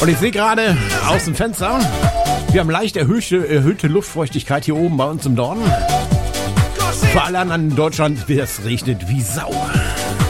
Und ich sehe gerade aus dem Fenster, wir haben leicht erhöhte Luftfeuchtigkeit hier oben bei uns im Norden. Für alle anderen in Deutschland, es regnet wie Sau.